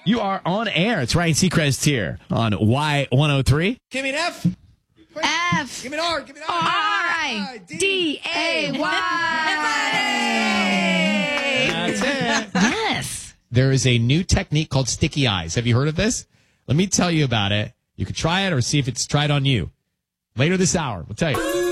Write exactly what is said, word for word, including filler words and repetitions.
You are on air. It's Ryan Seacrest here on Y one oh three. Give me an F. F. Give me an R. Give me an R R. I D A Y. That's it. Yes. There is a new technique called sticky eyes. Have you heard of this? Let me tell you about it. You can try it or see if it's tried on you. Later this hour, we'll tell you.